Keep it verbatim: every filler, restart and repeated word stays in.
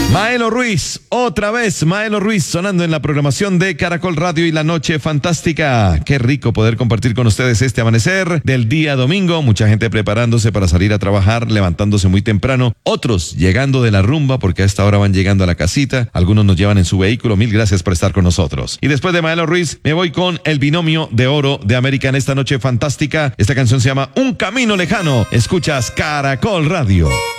Maelo Ruiz, otra vez Maelo Ruiz sonando en la programación de Caracol Radio y La Noche Fantástica. Qué rico poder compartir con ustedes este amanecer del día domingo. Mucha gente preparándose para salir a trabajar, levantándose muy temprano. Otros llegando de la rumba porque a esta hora van llegando a la casita. Algunos nos llevan en su vehículo. Mil gracias por estar con nosotros. Y después de Maelo Ruiz, me voy con el binomio de oro de América en esta Noche Fantástica. Esta canción se llama Un Camino Lejano. Escuchas Caracol Radio.